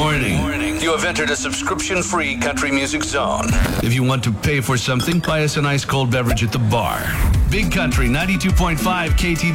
Warning. You have entered a subscription-free country music zone. If you want to pay for something, buy us an ice cold beverage at the bar. Big Country 92.5 KTW.